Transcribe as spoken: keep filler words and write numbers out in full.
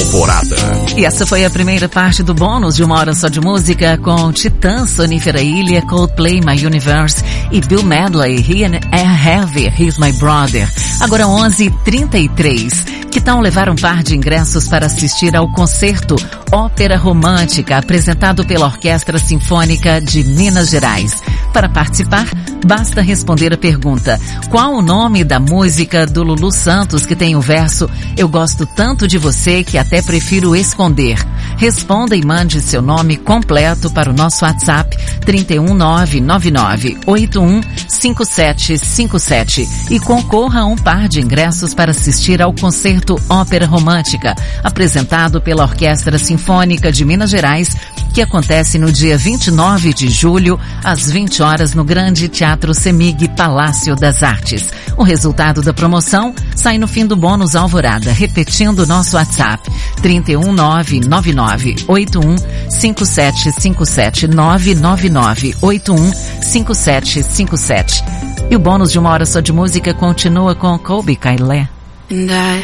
Alvorada. E essa foi a primeira parte do bônus de uma hora só de música com Titãs, Sonífera Ilha, Coldplay, My Universe e Bill Medley, He and Heavy, He's My Brother. Agora onze e trinta e três. Que tal levar um par de ingressos para assistir ao concerto Ópera Romântica, apresentado pela Orquestra Sinfônica de Minas Gerais? Para participar, basta responder a pergunta: qual o nome da música do Lulu Santos que tem o verso "Eu gosto tanto de você que até prefiro esconder"? Responda e mande seu nome completo para o nosso WhatsApp trinta e um nove nove nove oito um cinco sete cinco sete e concorra a um par de ingressos para assistir ao concerto Ópera Romântica, apresentado pela Orquestra Sinfônica de Minas Gerais, que acontece no dia vinte e nove de julho, às vinte horas, no Grande Teatro Semig Palácio das Artes. O resultado da promoção sai no fim do bônus Alvorada, repetindo nosso WhatsApp trinta e um nove nove nove oito um cinco sete cinco sete nove nove nove oito um cinco sete cinco sete. E o bônus de uma hora só de música continua com Colbie Caillat.